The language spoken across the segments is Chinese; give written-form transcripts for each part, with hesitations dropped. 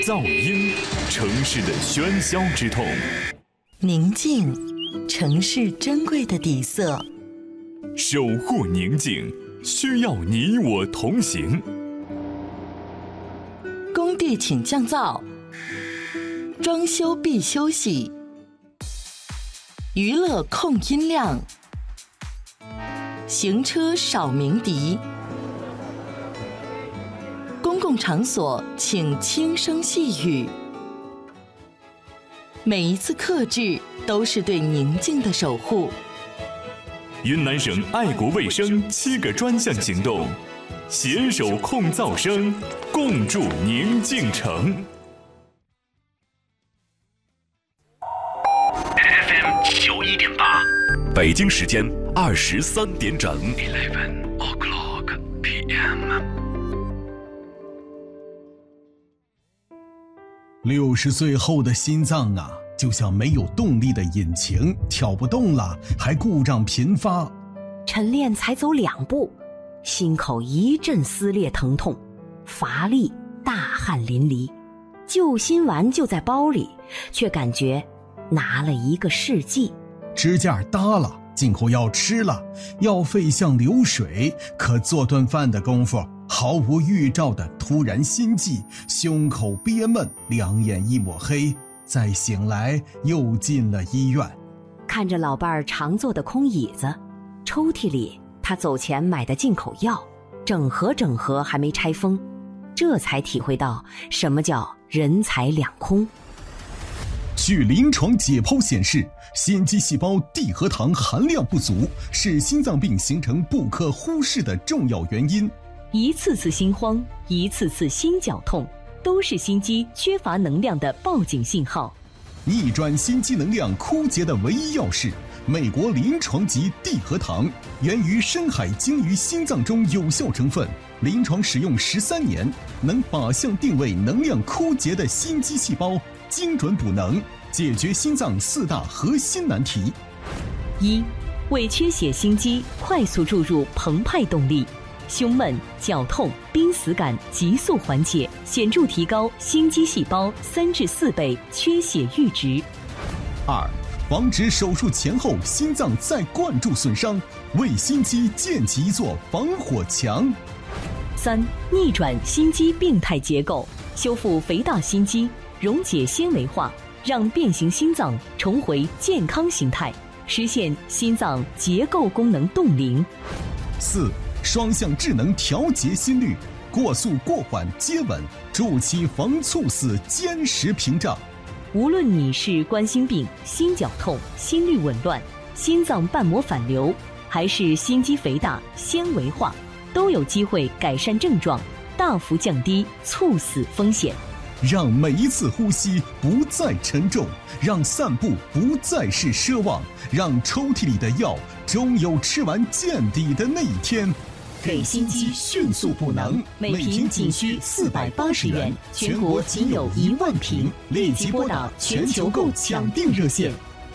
噪音，城市的喧嚣之痛； 宁静，城市珍贵的底色。 守护宁静，需要你我同行。 工地请降噪，装修必休息，娱乐控音量，行车少鸣笛，公共场所请轻声细语。每一次克制都是对宁静的守护。 云南省爱国卫生7个专项行动，携手控噪声，共筑宁静城。 FM 91.8， 北京时间23点整。 11 o'clock PM。 60岁后的心脏啊，就像没有动力的引擎，跳不动了，还故障频发。 晨练才走2步，心口一阵撕裂疼痛，乏力，大汗淋漓。救心丸就在包里，却感觉拿了1个世纪。 支架搭了，进口药吃了，药费像流水，可做顿饭的功夫，毫无预兆的突然心悸，胸口憋闷，两眼一抹黑，再醒来又进了医院。 看着老伴儿常坐的空椅子，抽屉里他走前买的进口药，整盒还没拆封，这才体会到什么叫人财两空。 据临床解剖显示，心肌细胞地核糖含量不足是心脏病形成不可忽视的重要原因。 一次次心慌，一次次心绞痛，都是心肌缺乏能量的报警信号。 逆转心肌能量枯竭的唯一药是美国临床级地核糖，源于深海鲸鱼心脏中有效成分，临床使用13年，能靶向定位能量枯竭的心肌细胞，精准补能，解决心脏4大核心难题。 1. 为缺血心肌快速注入澎湃动力，胸闷、绞痛、濒死感急速缓解，显著提高心肌细胞3至4倍缺血阈值。 2. 防止手术前后心脏再灌注损伤，为心肌建起一座防火墙。 3. 逆转心肌病态结构，修复肥大心肌，溶解纤维化，让变形心脏重回健康形态，实现心脏结构功能冻龄。 4. 双向智能调节心率，过速过缓接稳，筑起防猝死坚实屏障。 无论你是冠心病、心绞痛、心律紊乱、心脏瓣膜反流，还是心肌肥大、纤维化，都有机会改善症状，大幅降低猝死风险。 让每一次呼吸不再沉重，让散步不再是奢望，让抽屉里的药终有吃完见底的那一天。 给心肌迅速补能，每瓶仅需480元，全国仅有1万瓶，立即拨打全球购抢订热线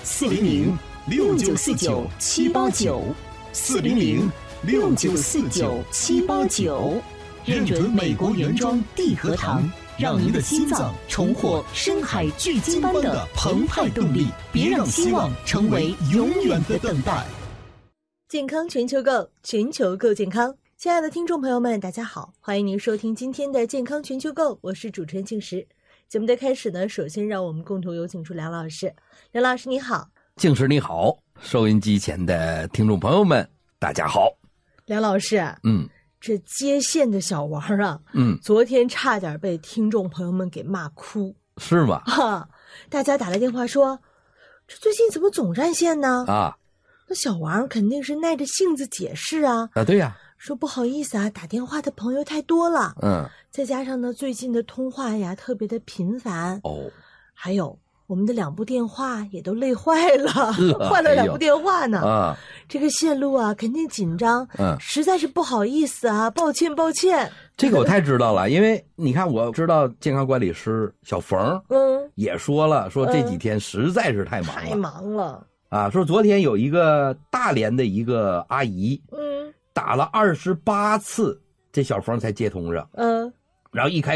400-6949-789，400-6949-789，认准美国原装地核糖，让您的心脏重获深海巨鲸般的澎湃动力，别让希望成为永远的等待。 健康全球购，全球购健康。亲爱的听众朋友们，大家好，欢迎您收听今天的健康全球购，我是主持人静石。节目的开始呢，首先让我们共同有请出梁老师。梁老师你好。 静石你好，收音机前的听众朋友们大家好。 梁老师，这接线的小王啊，昨天差点被听众朋友们给骂哭。 是吗？ 大家打来电话说，这最近怎么总占线呢？那小王肯定是耐着性子解释啊。 对呀， 说不好意思啊，打电话的朋友太多了。再加上呢，最近的通话呀特别的频繁。还有我们的2部电话也都累坏了，换了2部电话呢。这个线路啊肯定紧张，实在是不好意思啊，抱歉。 这个我太知道了，因为你看，我知道健康管理师小冯，也说了，说这几天实在是太忙了。说昨天有一个大连的一个阿姨，打了28次，这小冯才接通上。然后一开